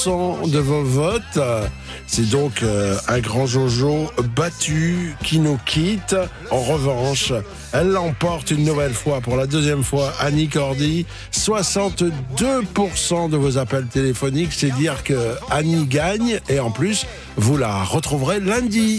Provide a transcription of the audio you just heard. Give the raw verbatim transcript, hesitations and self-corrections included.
de vos votes. C'est donc euh, un grand Jojo battu qui nous quitte. En revanche, elle l'emporte une nouvelle fois, pour la deuxième fois, Annie Cordy. soixante-deux pour cent de vos appels téléphoniques, c'est dire que Annie gagne. Et en plus, vous la retrouverez lundi.